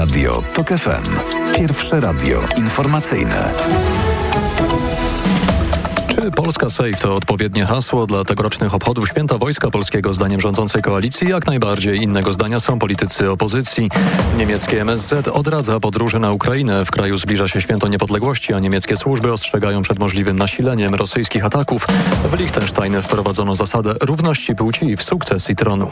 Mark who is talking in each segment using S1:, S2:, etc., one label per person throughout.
S1: Radio TOK FM. Pierwsze radio informacyjne. Czy Polska Safe to odpowiednie hasło dla tegorocznych obchodów Święta Wojska Polskiego zdaniem rządzącej koalicji? Jak najbardziej. Innego zdania są politycy opozycji. Niemieckie MSZ odradza podróży na Ukrainę. W kraju zbliża się Święto Niepodległości, a niemieckie służby ostrzegają przed możliwym nasileniem rosyjskich ataków. W Liechtensteinie wprowadzono zasadę równości płci w sukcesji tronu.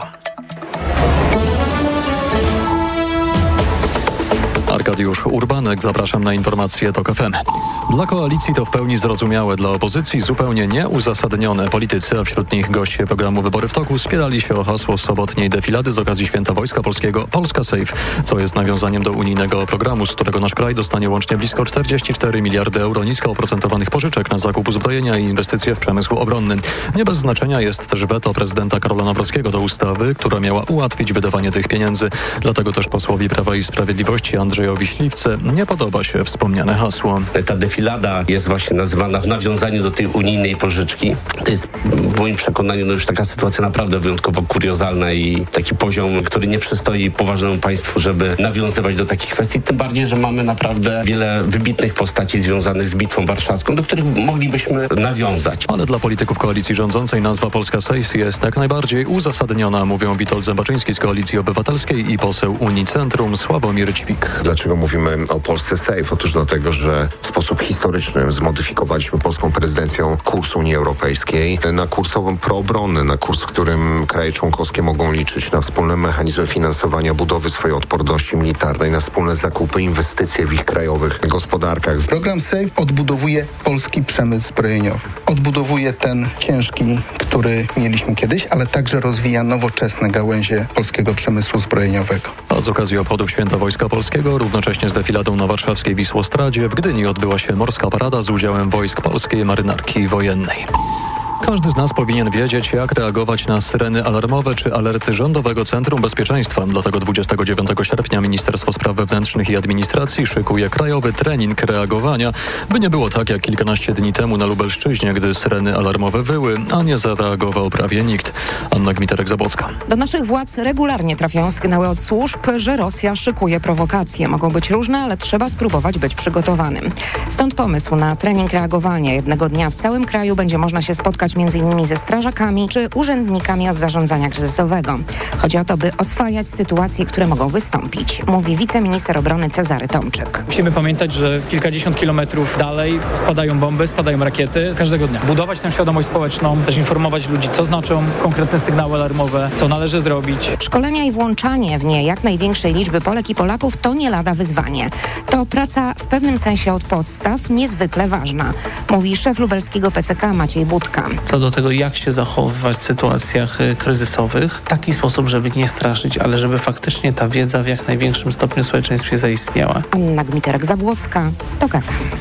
S1: Arkadiusz Urbanek, zapraszam na informacje TOK FM. Dla koalicji to w pełni zrozumiałe, dla opozycji zupełnie nieuzasadnione. Politycy, a wśród nich goście programu Wybory w toku, spierali się o hasło sobotniej defilady z okazji Święta Wojska Polskiego Polska Safe, co jest nawiązaniem do unijnego programu, z którego nasz kraj dostanie łącznie blisko 44 miliardy euro nisko oprocentowanych pożyczek na zakup uzbrojenia i inwestycje w przemysł obronny. Nie bez znaczenia jest też weto prezydenta Karola Nawrockiego do ustawy, która miała ułatwić wydawanie tych pieniędzy. Dlatego też posłowi Prawa i Sprawiedliwości Andrzejowi Śliwce nie podoba się wspomniane hasło.
S2: Ta defilada jest właśnie nazywana w nawiązaniu do tej unijnej pożyczki. To jest w moim przekonaniu już taka sytuacja naprawdę wyjątkowo kuriozalna i taki poziom, który nie przystoi poważnemu państwu, żeby nawiązywać do takich kwestii. Tym bardziej, że mamy naprawdę wiele wybitnych postaci związanych z Bitwą Warszawską, do których moglibyśmy nawiązać.
S1: Ale dla polityków koalicji rządzącej nazwa Polska Safe jest jak najbardziej uzasadniona, mówią Witold Zębaczyński z Koalicji Obywatelskiej i poseł Unii Centrum Sławomir Ćwik.
S3: Dlaczego mówimy o Polsce Safe? Otóż dlatego, że w sposób historyczny zmodyfikowaliśmy polską prezydencją kurs Unii Europejskiej na kurs proobronny, na kurs, w którym kraje członkowskie mogą liczyć na wspólne mechanizmy finansowania budowy swojej odporności militarnej, na wspólne zakupy, inwestycje w ich krajowych gospodarkach.
S4: Program Safe odbudowuje polski przemysł zbrojeniowy. Odbudowuje ten ciężki, który mieliśmy kiedyś, ale także rozwija nowoczesne gałęzie polskiego przemysłu zbrojeniowego.
S1: A z okazji obchodów Święta Wojska Polskiego, równocześnie z defiladą na warszawskiej Wisłostradzie, w Gdyni odbyła się morska parada z udziałem wojsk polskiej marynarki wojennej. Każdy z nas powinien wiedzieć, jak reagować na syreny alarmowe czy alerty Rządowego Centrum Bezpieczeństwa. Dlatego 29 sierpnia Ministerstwo Spraw Wewnętrznych i Administracji szykuje krajowy trening reagowania, by nie było tak jak kilkanaście dni temu na Lubelszczyźnie, gdy syreny alarmowe wyły, a nie zareagował prawie nikt. Anna Gmiterek-Zabłocka.
S5: Do naszych władz regularnie trafiają sygnały od służb, że Rosja szykuje prowokacje. Mogą być różne, ale trzeba spróbować być przygotowanym. Stąd pomysł na trening reagowania. Jednego dnia w całym kraju będzie można się spotkać m.in. ze strażakami czy urzędnikami od zarządzania kryzysowego. Chodzi o to, by oswajać sytuacje, które mogą wystąpić, mówi wiceminister obrony Cezary Tomczyk.
S6: Musimy pamiętać, że kilkadziesiąt kilometrów dalej spadają bomby, spadają rakiety każdego dnia. Budować tę świadomość społeczną, też informować ludzi, co znaczą konkretne sygnały alarmowe, co należy zrobić.
S5: Szkolenia i włączanie w nie jak największej liczby Polek i Polaków to nie lada wyzwanie. To praca w pewnym sensie od podstaw niezwykle ważna, mówi szef lubelskiego PCK Maciej Budka.
S7: Co do tego, jak się zachowywać w sytuacjach kryzysowych, w taki sposób, żeby nie straszyć, ale żeby faktycznie ta wiedza w jak największym stopniu w społeczeństwie zaistniała.
S5: Anna Gmiterek-Zabłocka, TOK FM.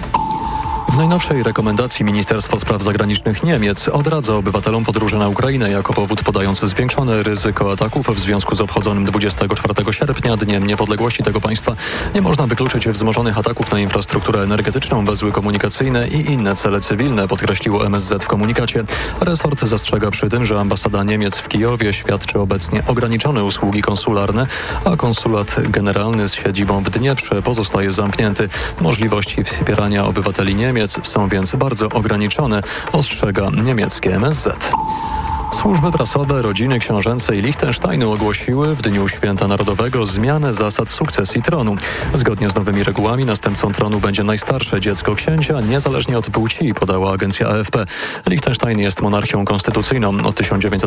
S1: W najnowszej rekomendacji Ministerstwo Spraw Zagranicznych Niemiec odradza obywatelom podróży na Ukrainę jako powód podając zwiększone ryzyko ataków w związku z obchodzonym 24 sierpnia Dniem Niepodległości tego państwa. Nie można wykluczyć wzmożonych ataków na infrastrukturę energetyczną, węzły komunikacyjne i inne cele cywilne, podkreśliło MSZ w komunikacie. Resort zastrzega przy tym, że ambasada Niemiec w Kijowie świadczy obecnie ograniczone usługi konsularne, a konsulat generalny z siedzibą w Dnieprze pozostaje zamknięty. Możliwości wspierania obywateli Niemiec są więc bardzo ograniczone, ostrzega niemieckie MSZ. Służby prasowe rodziny książęcej Liechtensteinu ogłosiły w Dniu Święta Narodowego zmianę zasad sukcesji tronu. Zgodnie z nowymi regułami następcą tronu będzie najstarsze dziecko księcia, niezależnie od płci, podała agencja AFP. Liechtenstein jest monarchią konstytucyjną. Od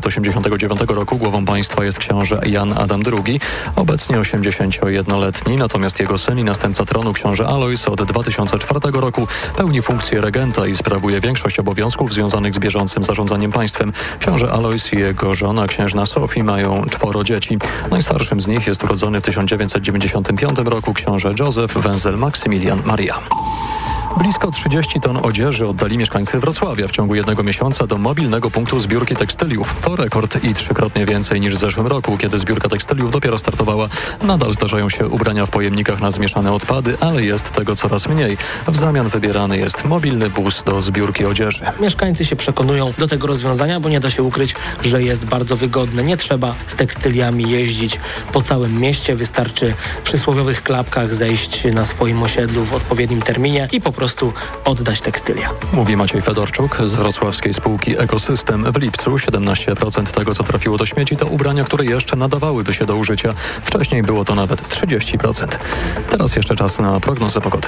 S1: 1989 roku głową państwa jest książę Jan Adam II, obecnie 81-letni, natomiast jego syn i następca tronu książę Alojz od 2004 roku pełni funkcję regenta i sprawuje większość obowiązków związanych z bieżącym zarządzaniem państwem. Książę Alojz i jego żona, księżna Sofii, mają 4 dzieci. Najstarszym z nich jest urodzony w 1995 roku książę Józef Wenzel Maksymilian Maria. Blisko 30 ton odzieży oddali mieszkańcy Wrocławia w ciągu 1 miesiąca do mobilnego punktu zbiórki tekstyliów. To rekord i 3-krotnie więcej niż w zeszłym roku, kiedy zbiórka tekstyliów dopiero startowała. Nadal zdarzają się ubrania w pojemnikach na zmieszane odpady, ale jest tego coraz mniej. W zamian wybierany jest mobilny bus do zbiórki odzieży.
S8: Mieszkańcy się przekonują do tego rozwiązania, bo nie da się ukryć, że jest bardzo wygodne. Nie trzeba z tekstyliami jeździć po całym mieście. Wystarczy w przysłowiowych klapkach zejść na swoim osiedlu w odpowiednim terminie i po prostu oddać tekstylia.
S1: Mówi Maciej Fedorczuk z wrocławskiej spółki Ekosystem. W lipcu 17% tego, co trafiło do śmieci, to ubrania, które jeszcze nadawałyby się do użycia. Wcześniej było to nawet 30%. Teraz jeszcze czas na prognozę pogody.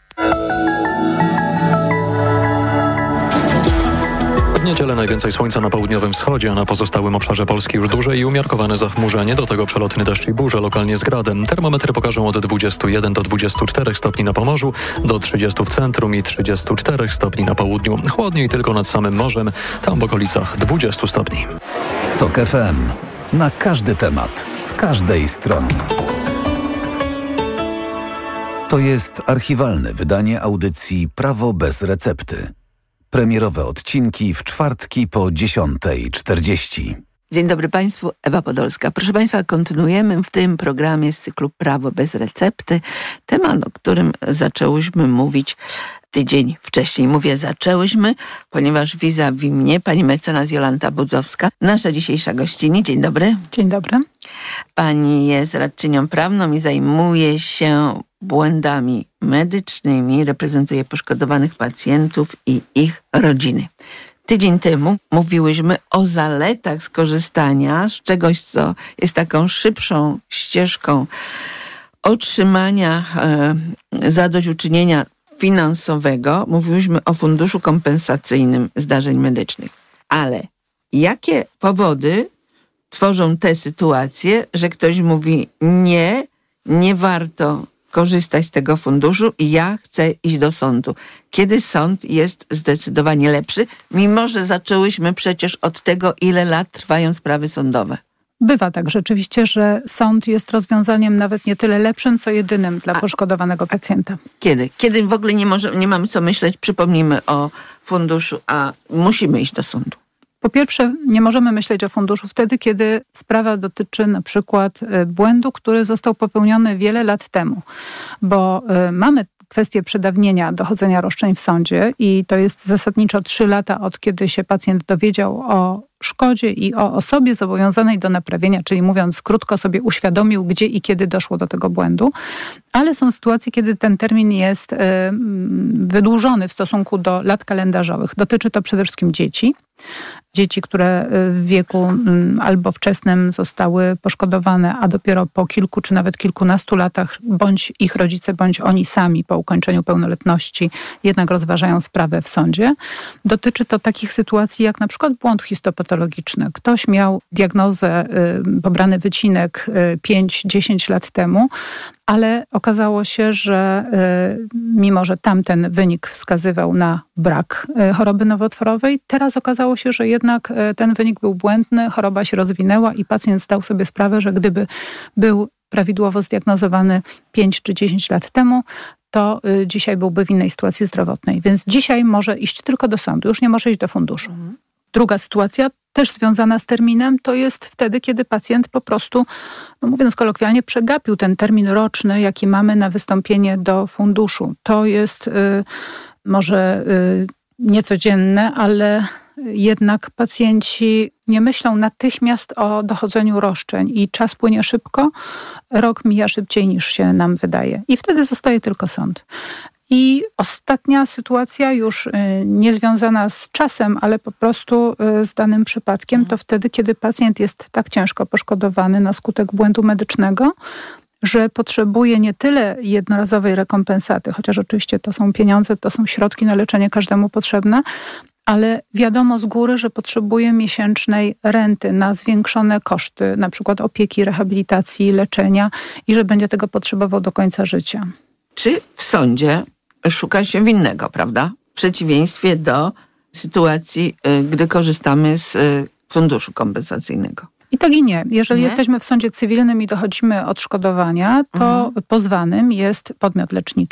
S1: W niedzielę najwięcej słońca na południowym wschodzie, a na pozostałym obszarze Polski już duże i umiarkowane zachmurzenie, do tego przelotny deszcz i burze, lokalnie z gradem. Termometry pokażą od 21 do 24 stopni na Pomorzu, do 30 w centrum i 34 stopni na południu. Chłodniej tylko nad samym morzem, tam w okolicach 20 stopni.
S9: TOK FM. Na każdy temat, z każdej strony. To jest archiwalne wydanie audycji Prawo bez recepty. Premierowe odcinki w czwartki po 10:40.
S10: Dzień dobry Państwu, Ewa Podolska. Proszę Państwa, kontynuujemy w tym programie z cyklu Prawo bez recepty. Temat, o którym zaczęłyśmy mówić tydzień wcześniej. Mówię zaczęłyśmy, ponieważ vis-a-vis mnie pani mecenas Jolanta Budzowska, nasza dzisiejsza gościni. Dzień dobry.
S11: Dzień dobry.
S10: Pani jest radczynią prawną i zajmuje się błędami medycznymi, reprezentuje poszkodowanych pacjentów i ich rodziny. Tydzień temu mówiłyśmy o zaletach skorzystania z czegoś, co jest taką szybszą ścieżką otrzymania zadośćuczynienia finansowego. Mówiłyśmy o funduszu kompensacyjnym zdarzeń medycznych. Ale jakie powody tworzą te sytuacje, że ktoś mówi nie warto korzystać z tego funduszu i ja chcę iść do sądu. Kiedy sąd jest zdecydowanie lepszy, mimo że zaczęłyśmy przecież od tego, ile lat trwają sprawy sądowe.
S11: Bywa tak rzeczywiście, że sąd jest rozwiązaniem nawet nie tyle lepszym, co jedynym dla poszkodowanego pacjenta.
S10: Kiedy? Kiedy w ogóle nie mamy co myśleć, przypomnijmy o funduszu, a musimy iść do sądu.
S11: Po pierwsze, nie możemy myśleć o funduszu wtedy, kiedy sprawa dotyczy na przykład błędu, który został popełniony wiele lat temu, bo mamy kwestię przedawnienia dochodzenia roszczeń w sądzie i to jest zasadniczo 3 lata od kiedy się pacjent dowiedział o szkodzie i o osobie zobowiązanej do naprawienia, czyli mówiąc krótko, sobie uświadomił, gdzie i kiedy doszło do tego błędu. Ale są sytuacje, kiedy ten termin jest wydłużony w stosunku do lat kalendarzowych. Dotyczy to przede wszystkim dzieci. Dzieci, które w wieku albo wczesnym zostały poszkodowane, a dopiero po kilku czy nawet kilkunastu latach bądź ich rodzice, bądź oni sami po ukończeniu pełnoletności jednak rozważają sprawę w sądzie. Dotyczy to takich sytuacji jak na przykład błąd histopatologiczny. Ktoś miał diagnozę, pobrany wycinek 5-10 lat temu, ale okazało się, że mimo, że tamten wynik wskazywał na brak choroby nowotworowej, teraz okazało się, że jednak ten wynik był błędny, choroba się rozwinęła i pacjent zdał sobie sprawę, że gdyby był prawidłowo zdiagnozowany 5 czy 10 lat temu, to dzisiaj byłby w innej sytuacji zdrowotnej. Więc dzisiaj może iść tylko do sądu, już nie może iść do funduszu. Druga sytuacja, też związana z terminem, to jest wtedy, kiedy pacjent po prostu, mówiąc kolokwialnie, przegapił ten termin roczny, jaki mamy na wystąpienie do funduszu. To jest może niecodzienne, ale jednak pacjenci nie myślą natychmiast o dochodzeniu roszczeń i czas płynie szybko, rok mija szybciej niż się nam wydaje. I wtedy zostaje tylko sąd. I ostatnia sytuacja, już nie związana z czasem, ale po prostu z danym przypadkiem, to wtedy, kiedy pacjent jest tak ciężko poszkodowany na skutek błędu medycznego, że potrzebuje nie tyle jednorazowej rekompensaty, chociaż oczywiście to są pieniądze, to są środki na leczenie każdemu potrzebne, ale wiadomo z góry, że potrzebuje miesięcznej renty na zwiększone koszty, na przykład opieki, rehabilitacji, leczenia i że będzie tego potrzebował do końca życia.
S10: Czy w sądzie szuka się winnego, prawda? W przeciwieństwie do sytuacji, gdy korzystamy z funduszu kompensacyjnego.
S11: I tak i nie. Jeżeli jesteśmy w sądzie cywilnym i dochodzimy odszkodowania, to pozwanym jest podmiot leczniczy,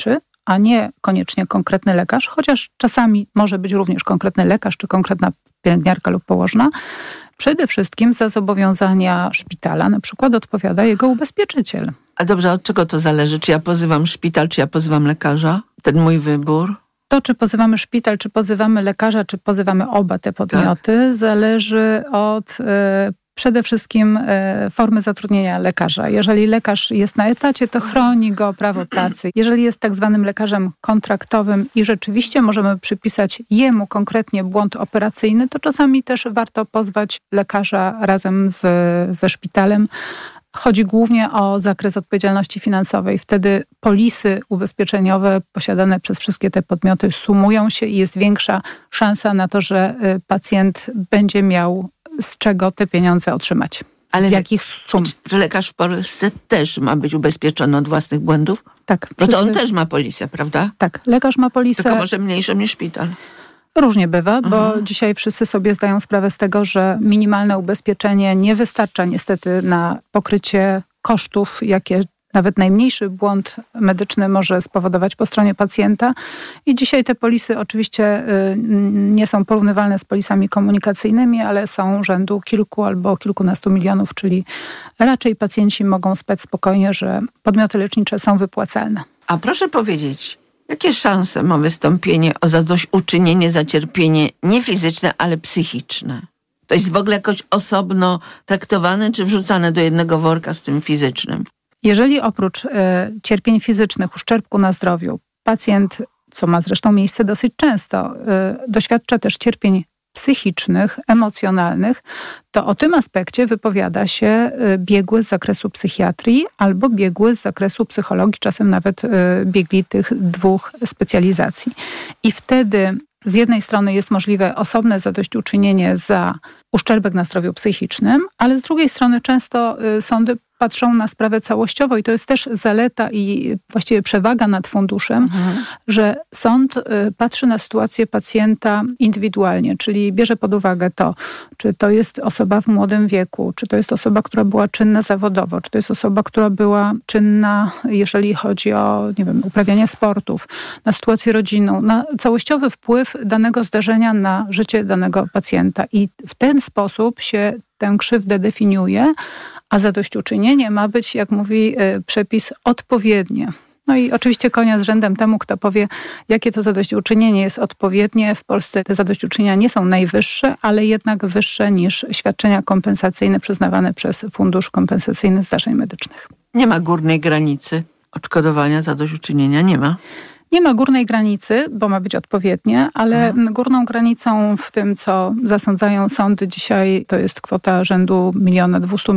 S11: a nie koniecznie konkretny lekarz, chociaż czasami może być również konkretny lekarz czy konkretna pielęgniarka lub położna, przede wszystkim za zobowiązania szpitala na przykład odpowiada jego ubezpieczyciel.
S10: A dobrze, od czego to zależy? Czy ja pozywam szpital, czy ja pozywam lekarza? Ten mój wybór?
S11: To, czy pozywamy szpital, czy pozywamy lekarza, czy pozywamy oba te podmioty, zależy od przede wszystkim formy zatrudnienia lekarza. Jeżeli lekarz jest na etacie, to chroni go prawo pracy. Jeżeli jest tak zwanym lekarzem kontraktowym i rzeczywiście możemy przypisać jemu konkretnie błąd operacyjny, to czasami też warto pozwać lekarza razem ze szpitalem. Chodzi głównie o zakres odpowiedzialności finansowej. Wtedy polisy ubezpieczeniowe posiadane przez wszystkie te podmioty sumują się i jest większa szansa na to, że pacjent będzie miał z czego te pieniądze otrzymać.
S10: Ale
S11: z jakich sum?
S10: Czy lekarz w Polsce też ma być ubezpieczony od własnych błędów?
S11: Tak.
S10: No to on też ma polisę, prawda?
S11: Tak, lekarz ma polisę.
S10: Tylko może mniejszą niż szpital.
S11: Różnie bywa, bo dzisiaj wszyscy sobie zdają sprawę z tego, że minimalne ubezpieczenie nie wystarcza niestety na pokrycie kosztów, jakie nawet najmniejszy błąd medyczny może spowodować po stronie pacjenta. I dzisiaj te polisy oczywiście nie są porównywalne z polisami komunikacyjnymi, ale są rzędu kilku albo kilkunastu milionów, czyli raczej pacjenci mogą spać spokojnie, że podmioty lecznicze są wypłacalne.
S10: A proszę powiedzieć, jakie szanse ma wystąpienie o zadośćuczynienie za cierpienie nie fizyczne, ale psychiczne? To jest w ogóle jakoś osobno traktowane, czy wrzucane do jednego worka z tym fizycznym?
S11: Jeżeli oprócz cierpień fizycznych, uszczerbku na zdrowiu, pacjent, co ma zresztą miejsce dosyć często, doświadcza też cierpień psychicznych, emocjonalnych, to o tym aspekcie wypowiada się biegły z zakresu psychiatrii albo biegły z zakresu psychologii, czasem nawet biegli tych dwóch specjalizacji. I wtedy z jednej strony jest możliwe osobne zadośćuczynienie za uszczerbek na zdrowiu psychicznym, ale z drugiej strony często sądy patrzą na sprawę całościowo i to jest też zaleta i właściwie przewaga nad funduszem, że sąd patrzy na sytuację pacjenta indywidualnie, czyli bierze pod uwagę to, czy to jest osoba w młodym wieku, czy to jest osoba, która była czynna zawodowo, czy to jest osoba, która była czynna, jeżeli chodzi o, nie wiem, uprawianie sportów, na sytuację rodzinną, na całościowy wpływ danego zdarzenia na życie danego pacjenta. I w ten sposób się tę krzywdę definiuje, a zadośćuczynienie ma być, jak mówi przepis, odpowiednie. No i oczywiście konia z rzędem temu, kto powie, jakie to zadośćuczynienie jest odpowiednie. W Polsce te zadośćuczynienia nie są najwyższe, ale jednak wyższe niż świadczenia kompensacyjne przyznawane przez Fundusz Kompensacyjny Zdarzeń Medycznych.
S10: Nie ma górnej granicy odszkodowania zadośćuczynienia, nie ma.
S11: Nie ma górnej granicy, bo ma być odpowiednie, ale górną granicą w tym, co zasądzają sądy dzisiaj, to jest kwota rzędu 1 200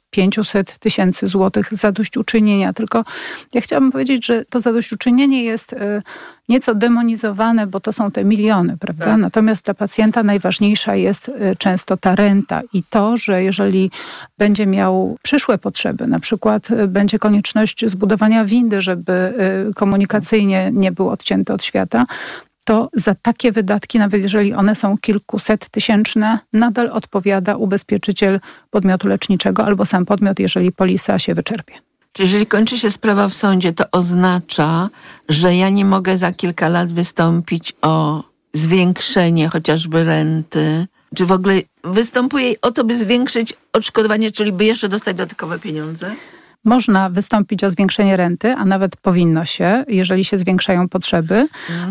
S11: 500 000 złotych zadośćuczynienia. Tylko ja chciałabym powiedzieć, że to zadośćuczynienie jest nieco demonizowane, bo to są te miliony, prawda? Tak. Natomiast dla pacjenta najważniejsza jest często ta renta i to, że jeżeli będzie miał przyszłe potrzeby, na przykład będzie konieczność zbudowania windy, żeby komunikacyjnie nie był odcięty od świata, to za takie wydatki, nawet jeżeli one są kilkusettysięczne, nadal odpowiada ubezpieczyciel podmiotu leczniczego albo sam podmiot, jeżeli polisa się wyczerpie.
S10: Czyli jeżeli kończy się sprawa w sądzie, to oznacza, że ja nie mogę za kilka lat wystąpić o zwiększenie chociażby renty, czy w ogóle występuje o to, by zwiększyć odszkodowanie, czyli by jeszcze dostać dodatkowe pieniądze?
S11: Można wystąpić o zwiększenie renty, a nawet powinno się, jeżeli się zwiększają potrzeby.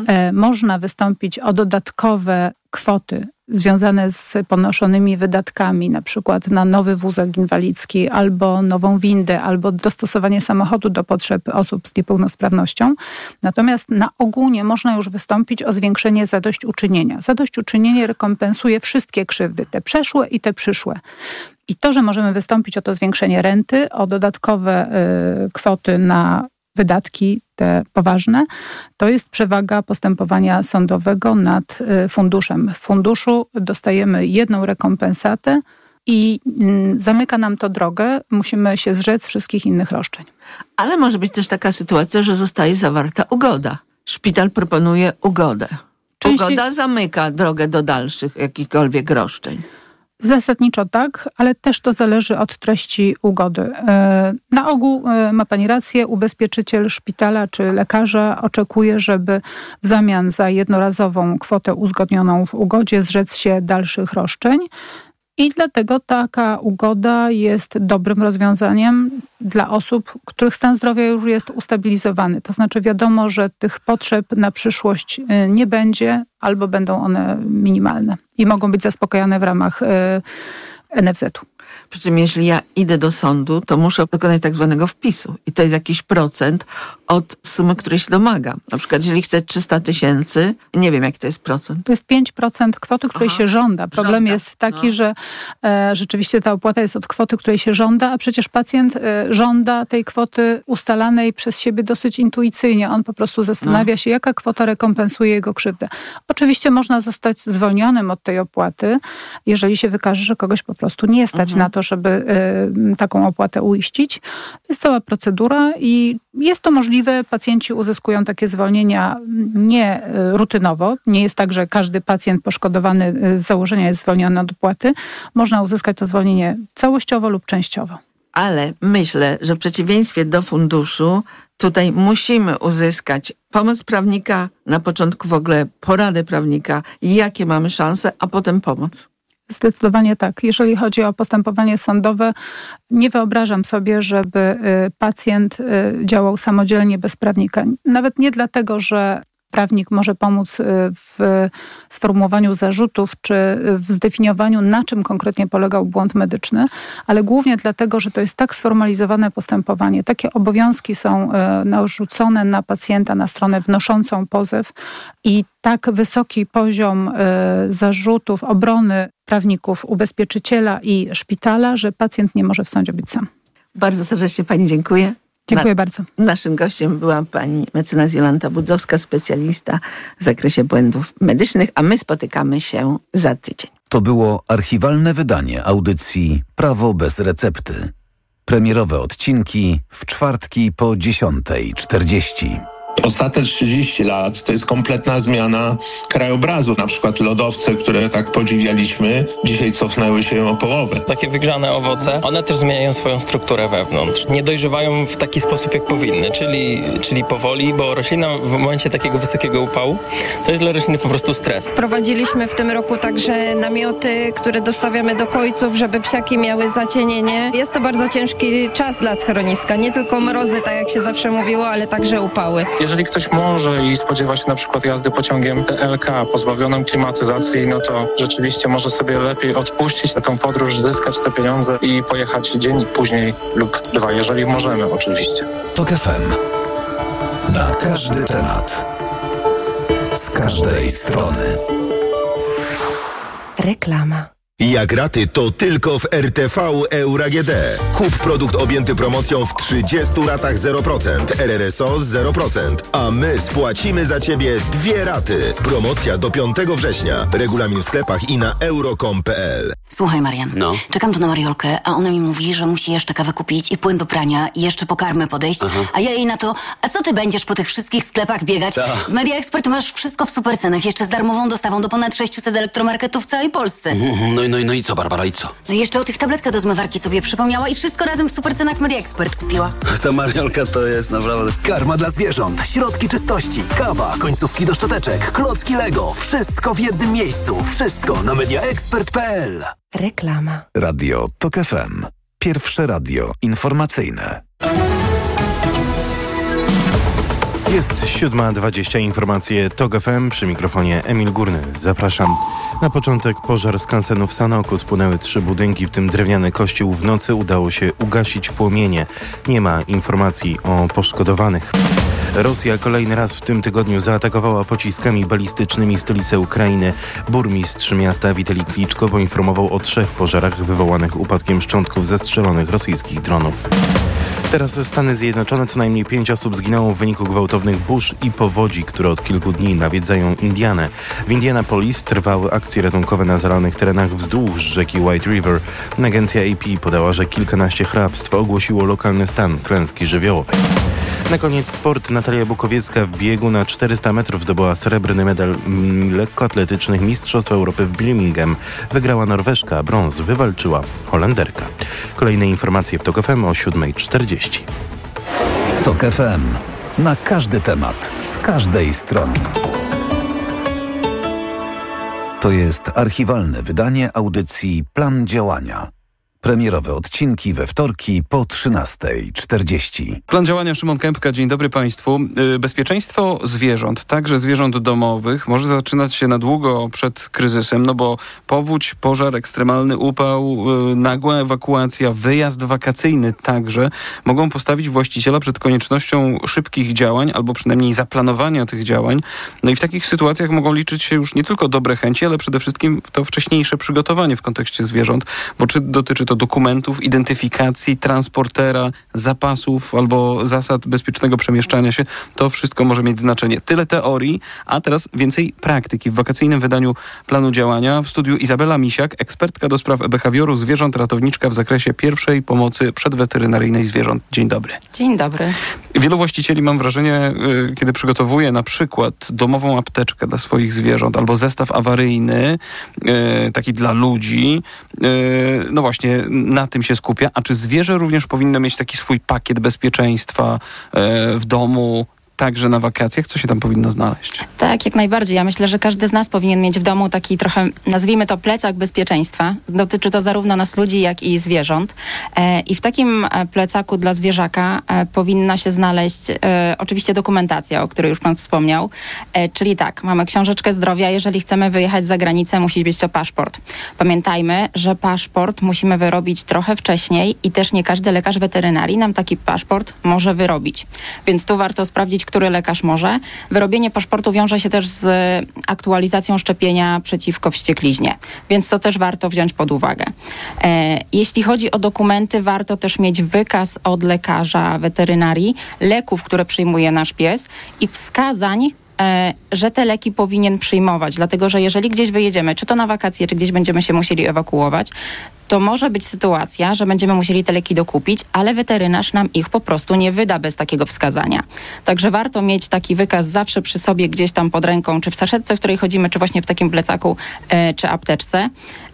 S11: Można wystąpić o dodatkowe kwoty związane z ponoszonymi wydatkami, na przykład na nowy wózek inwalidzki, albo nową windę, albo dostosowanie samochodu do potrzeb osób z niepełnosprawnością. Natomiast na ogół nie można już wystąpić o zwiększenie zadośćuczynienia. Zadośćuczynienie rekompensuje wszystkie krzywdy, te przeszłe i te przyszłe. I to, że możemy wystąpić o to zwiększenie renty, o dodatkowe kwoty na wydatki te poważne, to jest przewaga postępowania sądowego nad funduszem. W funduszu dostajemy jedną rekompensatę i zamyka nam to drogę. Musimy się zrzec wszystkich innych roszczeń.
S10: Ale może być też taka sytuacja, że zostaje zawarta ugoda. Szpital proponuje ugodę. Ugoda zamyka drogę do dalszych jakichkolwiek roszczeń.
S11: Zasadniczo tak, ale też to zależy od treści ugody. Na ogół ma pani rację, ubezpieczyciel szpitala czy lekarza oczekuje, żeby w zamian za jednorazową kwotę uzgodnioną w ugodzie zrzec się dalszych roszczeń. I dlatego taka ugoda jest dobrym rozwiązaniem dla osób, których stan zdrowia już jest ustabilizowany. To znaczy wiadomo, że tych potrzeb na przyszłość nie będzie albo będą one minimalne i mogą być zaspokajane w ramach NFZ-u.
S10: Przy czym jeśli ja idę do sądu, to muszę dokonać tak zwanego wpisu. I to jest jakiś procent od sumy, której się domagam. Na przykład jeżeli chcę 300 000, nie wiem jaki to jest procent.
S11: To jest 5% kwoty, której się żąda. Problem jest taki, że rzeczywiście ta opłata jest od kwoty, której się żąda, a przecież pacjent żąda tej kwoty ustalanej przez siebie dosyć intuicyjnie. On po prostu zastanawia się, jaka kwota rekompensuje jego krzywdę. Oczywiście można zostać zwolnionym od tej opłaty, jeżeli się wykaże, że kogoś po prostu nie stać na to, żeby taką opłatę uiścić. To jest cała procedura i jest to możliwe. Pacjenci uzyskują takie zwolnienia nie rutynowo. Nie jest tak, że każdy pacjent poszkodowany z założenia jest zwolniony od opłaty. Można uzyskać to zwolnienie całościowo lub częściowo.
S10: Ale myślę, że w przeciwieństwie do funduszu tutaj musimy uzyskać pomoc prawnika, na początku w ogóle poradę prawnika, jakie mamy szanse, a potem pomoc.
S11: Zdecydowanie tak. Jeżeli chodzi o postępowanie sądowe, nie wyobrażam sobie, żeby pacjent działał samodzielnie bez prawnika. Nawet nie dlatego, że prawnik może pomóc w sformułowaniu zarzutów czy w zdefiniowaniu, na czym konkretnie polegał błąd medyczny, ale głównie dlatego, że to jest tak sformalizowane postępowanie. Takie obowiązki są narzucone na pacjenta, na stronę wnoszącą pozew i tak wysoki poziom zarzutów, obrony prawników, ubezpieczyciela i szpitala, że pacjent nie może w sądzie być sam.
S10: Bardzo serdecznie pani dziękuję.
S11: Dziękuję bardzo.
S10: Naszym gościem była pani mecenas Jolanta Budzowska, specjalista w zakresie błędów medycznych, a my spotykamy się za tydzień.
S9: To było archiwalne wydanie audycji Prawo bez recepty. Premierowe odcinki w czwartki po 10:40.
S12: Ostatnie 30 lat to jest kompletna zmiana krajobrazu. Na przykład lodowce, które tak podziwialiśmy, dzisiaj cofnęły się o połowę.
S13: Takie wygrzane owoce, one też zmieniają swoją strukturę wewnątrz. Nie dojrzewają w taki sposób, jak powinny, czyli powoli, bo roślina w momencie takiego wysokiego upału to jest dla rośliny po prostu stres.
S14: Prowadziliśmy w tym roku także namioty, które dostawiamy do kojców, żeby psiaki miały zacienienie. Jest to bardzo ciężki czas dla schroniska. Nie tylko mrozy, tak jak się zawsze mówiło, ale także upały.
S15: Jeżeli ktoś może i spodziewa się na przykład jazdy pociągiem TLK pozbawionym klimatyzacji, no to rzeczywiście może sobie lepiej odpuścić na tą podróż, zyskać te pieniądze i pojechać dzień później lub dwa, jeżeli możemy oczywiście.
S9: TOK FM. Na każdy temat. Z każdej strony.
S16: Reklama.
S17: Jak raty, to tylko w RTV Euro AGD. Kup produkt objęty promocją w 30 ratach 0%, RRSO 0%, a my spłacimy za Ciebie 2 raty. Promocja do 5 września. Regulamin w sklepach i na euro.com.pl.
S16: Słuchaj, Marian, czekam tu na Mariolkę, a ona mi mówi, że musi jeszcze kawę kupić i płyn do prania i jeszcze po karmę podejść, a ja jej na to, a co ty będziesz po tych wszystkich sklepach biegać? W Media Expert masz wszystko w supercenach, jeszcze z darmową dostawą do ponad 600 elektromarketów w całej Polsce.
S18: No i co, Barbara, i co?
S16: No i jeszcze o tych tabletkach do zmywarki sobie przypomniała i wszystko razem w supercenach Media Expert kupiła.
S18: Ta Mariolka to jest naprawdę...
S19: Karma dla zwierząt, środki czystości, kawa, końcówki do szczoteczek, klocki Lego. Wszystko w jednym miejscu. Wszystko na mediaexpert.pl.
S16: Reklama.
S9: Radio TOK FM. Pierwsze radio informacyjne.
S20: Jest 7:20, informacje TOK FM, przy mikrofonie Emil Górny. Zapraszam. Na początek pożar skansenu w Sanoku. Spłonęły 3 budynki, w tym drewniany kościół. W nocy udało się ugasić płomienie. Nie ma informacji o poszkodowanych. Rosja kolejny raz w tym tygodniu zaatakowała pociskami balistycznymi stolicę Ukrainy. Burmistrz miasta Witalij Kliczko poinformował o 3 pożarach wywołanych upadkiem szczątków zestrzelonych rosyjskich dronów. Teraz Stany Zjednoczone. Co najmniej 5 osób zginęło w wyniku gwałtownych burz i powodzi, które od kilku dni nawiedzają Indianę. W Indianapolis trwały akcje ratunkowe na zalanych terenach wzdłuż rzeki White River. Agencja AP podała, że kilkanaście hrabstw ogłosiło lokalny stan klęski żywiołowej. Na koniec sport. Natalia Bukowiecka w biegu na 400 metrów zdobyła srebrny medal lekkoatletycznych Mistrzostw Europy w Birmingham. Wygrała Norweżka, a brąz wywalczyła Holenderka. Kolejne informacje w TOK FM o 7:40.
S9: TOK FM. Na każdy temat, z każdej strony. To jest archiwalne wydanie audycji Plan Działania. Premierowe odcinki we wtorki po 13:40.
S21: Plan działania, Szymon Kępka. Dzień dobry Państwu. Bezpieczeństwo zwierząt, także zwierząt domowych, może zaczynać się na długo przed kryzysem, no bo powódź, pożar, ekstremalny upał, nagła ewakuacja, wyjazd wakacyjny także mogą postawić właściciela przed koniecznością szybkich działań albo przynajmniej zaplanowania tych działań. No i w takich sytuacjach mogą liczyć się już nie tylko dobre chęci, ale przede wszystkim to wcześniejsze przygotowanie w kontekście zwierząt, bo czy dotyczy to dokumentów, identyfikacji, transportera, zapasów albo zasad bezpiecznego przemieszczania się, to wszystko może mieć znaczenie. Tyle teorii, a teraz więcej praktyki. W wakacyjnym wydaniu Planu Działania w studiu Izabela Misiak, ekspertka do spraw behawioru zwierząt, ratowniczka w zakresie pierwszej pomocy przedweterynaryjnej zwierząt. Dzień dobry.
S22: Dzień dobry.
S21: Wielu właścicieli, mam wrażenie, kiedy przygotowuje na przykład domową apteczkę dla swoich zwierząt albo zestaw awaryjny, taki dla ludzi, no właśnie na tym się skupia. A czy zwierzę również powinno mieć taki swój pakiet bezpieczeństwa w domu, także na wakacjach? Co się tam powinno znaleźć?
S22: Tak, jak najbardziej. Ja myślę, że każdy z nas powinien mieć w domu taki trochę, nazwijmy to, plecak bezpieczeństwa. Dotyczy to zarówno nas ludzi, jak i zwierząt. I w takim plecaku dla zwierzaka powinna się znaleźć oczywiście dokumentacja, o której już pan wspomniał. Czyli tak, mamy książeczkę zdrowia. Jeżeli chcemy wyjechać za granicę, musi być to paszport. Pamiętajmy, że paszport musimy wyrobić trochę wcześniej i też nie każdy lekarz weterynarii nam taki paszport może wyrobić. Więc tu warto sprawdzić, który lekarz może. Wyrobienie paszportu wiąże się też z aktualizacją szczepienia przeciwko wściekliźnie, więc to też warto wziąć pod uwagę. Jeśli chodzi o dokumenty, warto też mieć wykaz od lekarza weterynarii leków, które przyjmuje nasz pies i wskazań, że te leki powinien przyjmować, dlatego że jeżeli gdzieś wyjedziemy, czy to na wakacje, czy gdzieś będziemy się musieli ewakuować, to może być sytuacja, że będziemy musieli te leki dokupić, ale weterynarz nam ich po prostu nie wyda bez takiego wskazania. Także warto mieć taki wykaz zawsze przy sobie, gdzieś tam pod ręką, czy w saszetce, w której chodzimy, czy właśnie w takim plecaku, czy apteczce.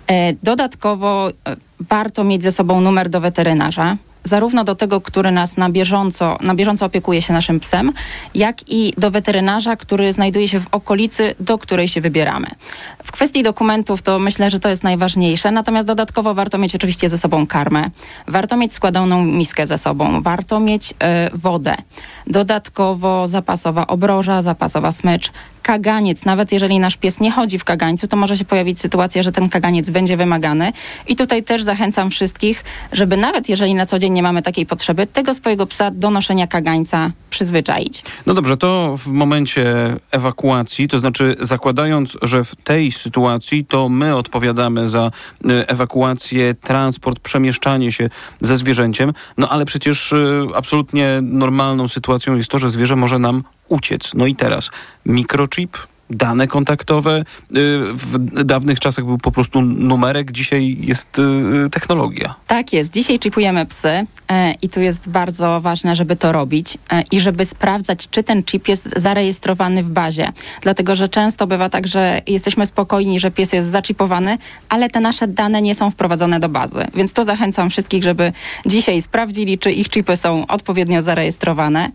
S22: Dodatkowo warto mieć ze sobą numer do weterynarza, zarówno do tego, który nas na bieżąco opiekuje się naszym psem, jak i do weterynarza, który znajduje się w okolicy, do której się wybieramy. W kwestii dokumentów to myślę, że to jest najważniejsze, natomiast dodatkowo warto mieć oczywiście ze sobą karmę, warto mieć składaną miskę ze sobą, warto mieć wodę, dodatkowo zapasowa obroża, zapasowa smycz, kaganiec. Nawet jeżeli nasz pies nie chodzi w kagańcu, to może się pojawić sytuacja, że ten kaganiec będzie wymagany i tutaj też zachęcam wszystkich, żeby nawet jeżeli na co dzień nie mamy takiej potrzeby, tego swojego psa do noszenia kagańca przyzwyczaić.
S21: No dobrze, to w momencie ewakuacji, to znaczy zakładając, że w tej sytuacji to my odpowiadamy za ewakuację, transport, przemieszczanie się ze zwierzęciem, no ale przecież absolutnie normalną sytuacją jest to, że zwierzę może nam uciec. No i teraz mikrochip, dane kontaktowe. W dawnych czasach był po prostu numerek, dzisiaj jest technologia.
S22: Tak jest. Dzisiaj chipujemy psy i tu jest bardzo ważne, żeby to robić i żeby sprawdzać, czy ten chip jest zarejestrowany w bazie. Dlatego, że często bywa tak, że jesteśmy spokojni, że pies jest zaczipowany, ale te nasze dane nie są wprowadzone do bazy. Więc to zachęcam wszystkich, żeby dzisiaj sprawdzili, czy ich chipy są odpowiednio zarejestrowane.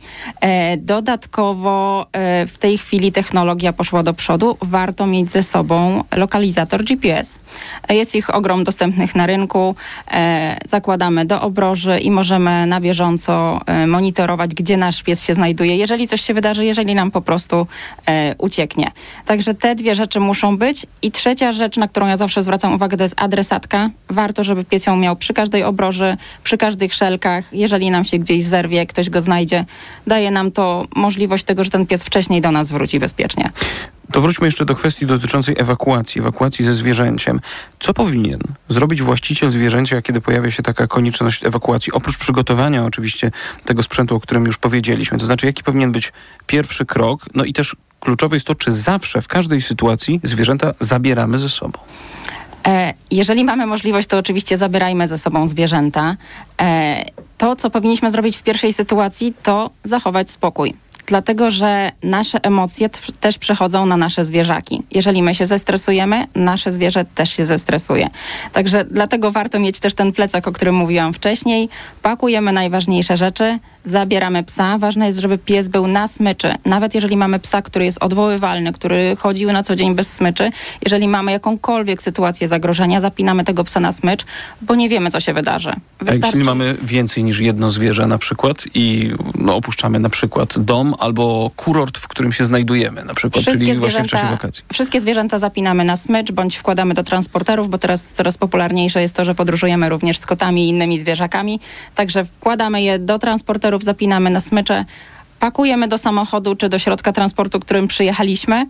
S22: Dodatkowo w tej chwili technologia poszła do przodu, warto mieć ze sobą lokalizator GPS. Jest ich ogrom dostępnych na rynku. Zakładamy do obroży i możemy na bieżąco monitorować, gdzie nasz pies się znajduje, jeżeli coś się wydarzy, jeżeli nam po prostu ucieknie. Także te dwie rzeczy muszą być. I trzecia rzecz, na którą ja zawsze zwracam uwagę, to jest adresatka. Warto, żeby pies ją miał przy każdej obroży, przy każdych szelkach. Jeżeli nam się gdzieś zerwie, ktoś go znajdzie, daje nam to możliwość tego, że ten pies wcześniej do nas wróci bezpiecznie.
S21: To wróćmy jeszcze do kwestii dotyczącej ewakuacji ze zwierzęciem. Co powinien zrobić właściciel zwierzęcia, kiedy pojawia się taka konieczność ewakuacji? Oprócz przygotowania oczywiście tego sprzętu, o którym już powiedzieliśmy. To znaczy, jaki powinien być pierwszy krok? No i też kluczowe jest to, czy zawsze w każdej sytuacji zwierzęta zabieramy ze sobą.
S22: Jeżeli mamy możliwość, to oczywiście zabierajmy ze sobą zwierzęta. To, co powinniśmy zrobić w pierwszej sytuacji, to zachować spokój. Dlatego, że nasze emocje też przechodzą na nasze zwierzaki. Jeżeli my się zestresujemy, nasze zwierzę też się zestresuje. Także dlatego warto mieć też ten plecak, o którym mówiłam wcześniej. Pakujemy najważniejsze rzeczy, zabieramy psa. Ważne jest, żeby pies był na smyczy. Nawet jeżeli mamy psa, który jest odwoływalny, który chodził na co dzień bez smyczy, jeżeli mamy jakąkolwiek sytuację zagrożenia, zapinamy tego psa na smycz, bo nie wiemy, co się wydarzy.
S21: A jeśli mamy więcej niż jedno zwierzę na przykład i opuszczamy na przykład dom albo kurort, w którym się znajdujemy na przykład, czyli właśnie w czasie wakacji.
S22: Wszystkie zwierzęta zapinamy na smycz bądź wkładamy do transporterów, bo teraz coraz popularniejsze jest to, że podróżujemy również z kotami i innymi zwierzakami. Także wkładamy je do transporterów, zapinamy na smycze, pakujemy do samochodu czy do środka transportu, którym przyjechaliśmy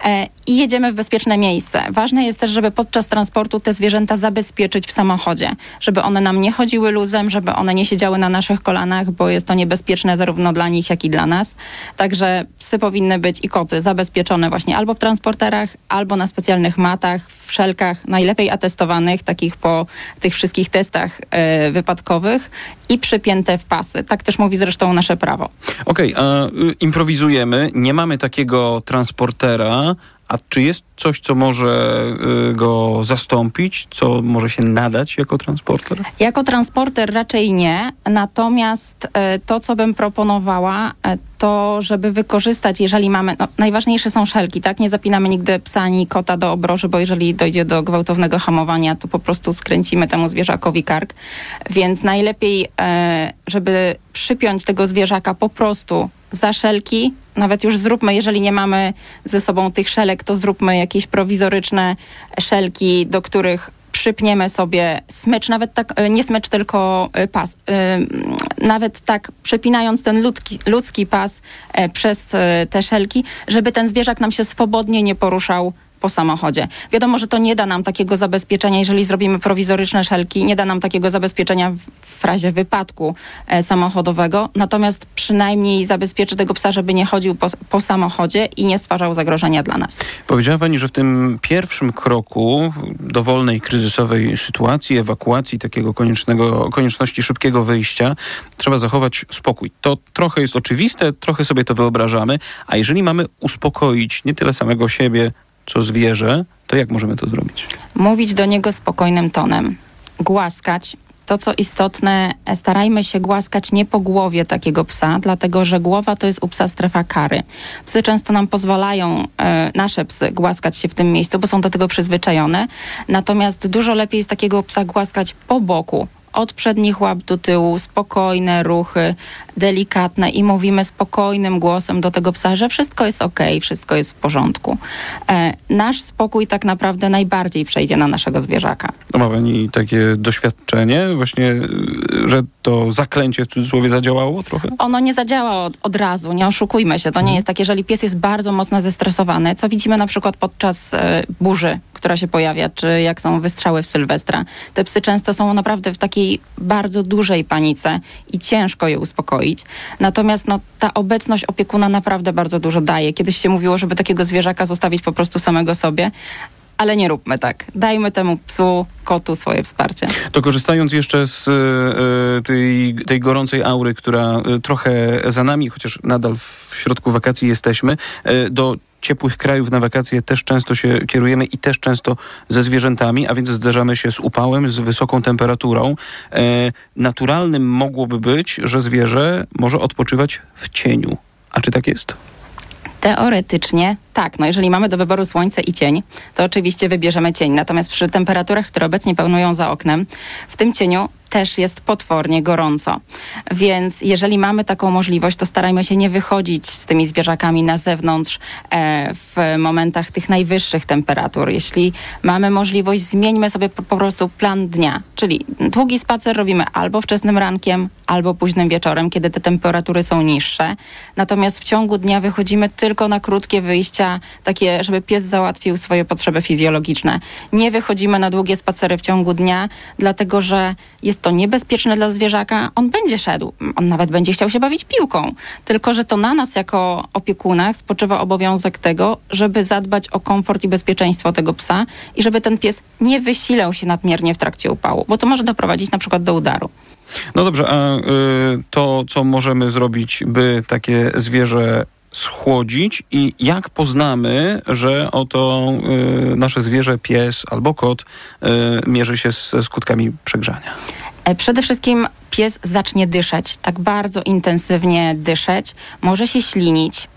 S22: i jedziemy w bezpieczne miejsce. Ważne jest też, żeby podczas transportu te zwierzęta zabezpieczyć w samochodzie, żeby one nam nie chodziły luzem, żeby one nie siedziały na naszych kolanach, bo jest to niebezpieczne zarówno dla nich, jak i dla nas. Także psy powinny być i koty zabezpieczone właśnie albo w transporterach, albo na specjalnych matach, w szelkach, najlepiej atestowanych, takich po tych wszystkich testach wypadkowych i przypięte w pasy. Tak też mówi zresztą nasze prawo.
S21: Okej, a improwizujemy, nie mamy takiego transportera, a czy jest coś, co może go zastąpić, co może się nadać jako transporter?
S22: Jako transporter raczej nie, natomiast to, co bym proponowała, to żeby wykorzystać, jeżeli mamy, najważniejsze są szelki, tak? Nie zapinamy nigdy psa ani kota do obroży, bo jeżeli dojdzie do gwałtownego hamowania, to po prostu skręcimy temu zwierzakowi kark. Więc najlepiej, żeby przypiąć tego zwierzaka po prostu za szelki, nawet już zróbmy, jeżeli nie mamy ze sobą tych szelek, to zróbmy jakieś prowizoryczne szelki, do których przypniemy sobie smycz, nawet tak, nie smycz, tylko pas. Nawet tak przepinając ten ludzki pas przez te szelki, żeby ten zwierzak nam się swobodnie nie poruszał po samochodzie. Wiadomo, że to nie da nam takiego zabezpieczenia, jeżeli zrobimy prowizoryczne szelki, nie da nam takiego zabezpieczenia w razie wypadku samochodowego, natomiast przynajmniej zabezpieczy tego psa, żeby nie chodził po samochodzie i nie stwarzał zagrożenia dla nas.
S21: Powiedziała pani, że w tym pierwszym kroku dowolnej kryzysowej sytuacji, ewakuacji, takiego konieczności szybkiego wyjścia, trzeba zachować spokój. To trochę jest oczywiste, trochę sobie to wyobrażamy, a jeżeli mamy uspokoić nie tyle samego siebie, co zwierzę, to jak możemy to zrobić?
S22: Mówić do niego spokojnym tonem, głaskać. To, co istotne, starajmy się głaskać nie po głowie takiego psa, dlatego że głowa to jest u psa strefa kary. Psy często nam pozwalają, nasze psy, głaskać się w tym miejscu, bo są do tego przyzwyczajone. Natomiast dużo lepiej jest takiego psa głaskać po boku, od przednich łap do tyłu, spokojne ruchy, delikatne i mówimy spokojnym głosem do tego psa, że wszystko jest okej, wszystko jest w porządku. Nasz spokój tak naprawdę najbardziej przejdzie na naszego zwierzaka.
S21: Ma pani takie doświadczenie właśnie, że to zaklęcie w cudzysłowie zadziałało trochę?
S22: Ono nie zadziała od razu, nie oszukujmy się. To nie jest tak, jeżeli pies jest bardzo mocno zestresowany, co widzimy na przykład podczas burzy, która się pojawia, czy jak są wystrzały w Sylwestra. Te psy często są naprawdę w takiej bardzo dużej panice i ciężko je uspokoić. Natomiast ta obecność opiekuna naprawdę bardzo dużo daje. Kiedyś się mówiło, żeby takiego zwierzaka zostawić po prostu samego sobie, ale nie róbmy tak. Dajmy temu psu, kotu swoje wsparcie.
S21: To korzystając jeszcze z tej gorącej aury, która trochę za nami, chociaż nadal w środku wakacji jesteśmy, do ciepłych krajów na wakacje też często się kierujemy i też często ze zwierzętami, a więc zderzamy się z upałem, z wysoką temperaturą. Naturalnym mogłoby być, że zwierzę może odpoczywać w cieniu. A czy tak jest?
S22: Teoretycznie tak. Jeżeli mamy do wyboru słońce i cień, to oczywiście wybierzemy cień. Natomiast przy temperaturach, które obecnie panują za oknem, w tym cieniu też jest potwornie gorąco. Więc jeżeli mamy taką możliwość, to starajmy się nie wychodzić z tymi zwierzakami na zewnątrz w momentach tych najwyższych temperatur. Jeśli mamy możliwość, zmieńmy sobie po prostu plan dnia. Czyli długi spacer robimy albo wczesnym rankiem, albo późnym wieczorem, kiedy te temperatury są niższe. Natomiast w ciągu dnia wychodzimy tylko na krótkie wyjścia psa takie, żeby pies załatwił swoje potrzeby fizjologiczne. Nie wychodzimy na długie spacery w ciągu dnia, dlatego że jest to niebezpieczne dla zwierzaka. On będzie szedł, on nawet będzie chciał się bawić piłką. Tylko że to na nas jako opiekunach spoczywa obowiązek tego, żeby zadbać o komfort i bezpieczeństwo tego psa i żeby ten pies nie wysilał się nadmiernie w trakcie upału, bo to może doprowadzić na przykład do udaru.
S21: No dobrze, a to, co możemy zrobić, by takie zwierzę schłodzić i jak poznamy, że oto nasze zwierzę, pies albo kot mierzy się ze skutkami przegrzania?
S22: Przede wszystkim pies zacznie dyszeć, tak bardzo intensywnie dyszeć, może się ślinić,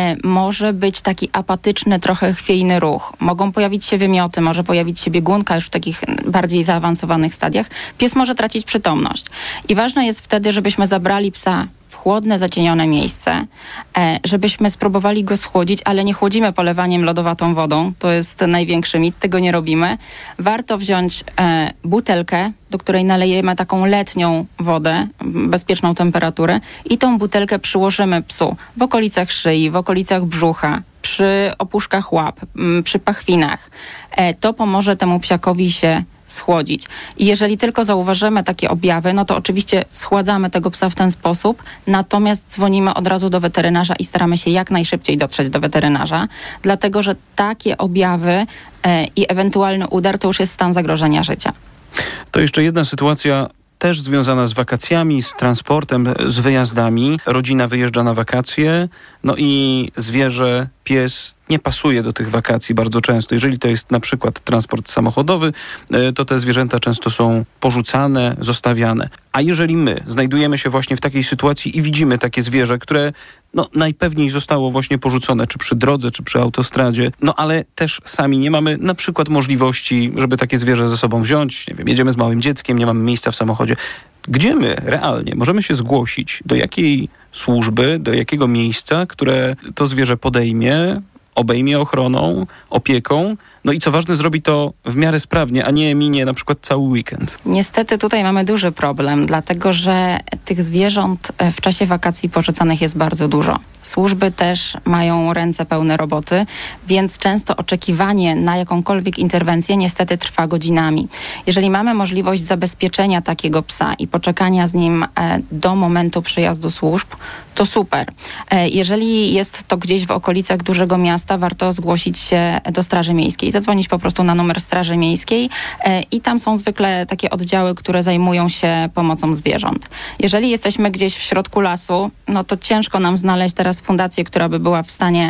S22: może być taki apatyczny, trochę chwiejny ruch. Mogą pojawić się wymioty, może pojawić się biegunka już w takich bardziej zaawansowanych stadiach. Pies może tracić przytomność. I ważne jest wtedy, żebyśmy zabrali psa w chłodne, zacienione miejsce, żebyśmy spróbowali go schłodzić, ale nie chłodzimy polewaniem lodowatą wodą. To jest największy mit, tego nie robimy. Warto wziąć butelkę, do której nalejemy taką letnią wodę, bezpieczną temperaturę i tą butelkę przyłożymy psu w okolicach szyi, w okolicach brzucha, przy opuszkach łap, przy pachwinach. To pomoże temu psiakowi się schłodzić. I jeżeli tylko zauważymy takie objawy, no to oczywiście schładzamy tego psa w ten sposób, natomiast dzwonimy od razu do weterynarza i staramy się jak najszybciej dotrzeć do weterynarza, dlatego że takie objawy i ewentualny udar to już jest stan zagrożenia życia.
S21: To jeszcze jedna sytuacja też związana z wakacjami, z transportem, z wyjazdami. Rodzina wyjeżdża na wakacje, no i zwierzę, pies nie pasuje do tych wakacji bardzo często. Jeżeli to jest na przykład transport samochodowy, to te zwierzęta często są porzucane, zostawiane. A jeżeli my znajdujemy się właśnie w takiej sytuacji i widzimy takie zwierzę, które najpewniej zostało właśnie porzucone, czy przy drodze, czy przy autostradzie, ale też sami nie mamy na przykład możliwości, żeby takie zwierzę ze sobą wziąć. Nie wiem, jedziemy z małym dzieckiem, nie mamy miejsca w samochodzie. Gdzie my realnie możemy się zgłosić? Do jakiej służby, do jakiego miejsca, które to zwierzę podejmie, obejmie ochroną, opieką, i co ważne, zrobi to w miarę sprawnie, a nie minie na przykład cały weekend.
S22: Niestety tutaj mamy duży problem, dlatego że tych zwierząt w czasie wakacji porzucanych jest bardzo dużo. Służby też mają ręce pełne roboty, więc często oczekiwanie na jakąkolwiek interwencję niestety trwa godzinami. Jeżeli mamy możliwość zabezpieczenia takiego psa i poczekania z nim do momentu przyjazdu służb, to super. Jeżeli jest to gdzieś w okolicach dużego miasta, warto zgłosić się do Straży Miejskiej, zadzwonić po prostu na numer Straży Miejskiej i tam są zwykle takie oddziały, które zajmują się pomocą zwierząt. Jeżeli jesteśmy gdzieś w środku lasu, to ciężko nam znaleźć teraz fundację, która by była w stanie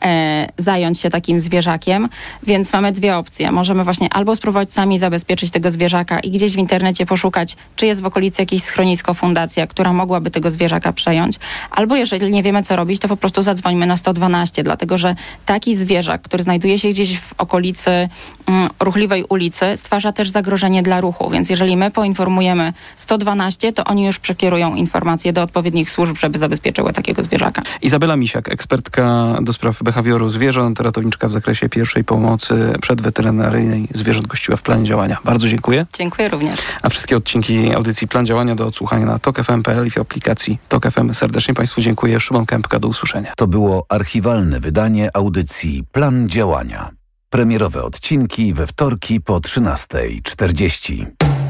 S22: zająć się takim zwierzakiem, więc mamy dwie opcje. Możemy właśnie albo spróbować sami zabezpieczyć tego zwierzaka i gdzieś w internecie poszukać, czy jest w okolicy jakieś schronisko, fundacja, która mogłaby tego zwierzaka przejąć, albo jeżeli nie wiemy, co robić, to po prostu zadzwońmy na 112, dlatego że taki zwierzak, który znajduje się gdzieś w okolicy ruchliwej ulicy, stwarza też zagrożenie dla ruchu, więc jeżeli my poinformujemy 112, to oni już przekierują informacje do odpowiednich służb, żeby zabezpieczyły takiego zwierzaka.
S21: Izabela Misiak, ekspertka do spraw behawioru zwierząt, ratowniczka w zakresie pierwszej pomocy przedweterynaryjnej zwierząt, gościła w planie działania. Bardzo dziękuję.
S22: Dziękuję również.
S21: A wszystkie odcinki audycji Plan Działania do odsłuchania na tokfm.pl i w aplikacji Tok FM. Serdecznie Państwu dziękuję. Szymon Kępka, do usłyszenia.
S9: To było archiwalne wydanie audycji Plan Działania. Premierowe odcinki we wtorki po 13:40.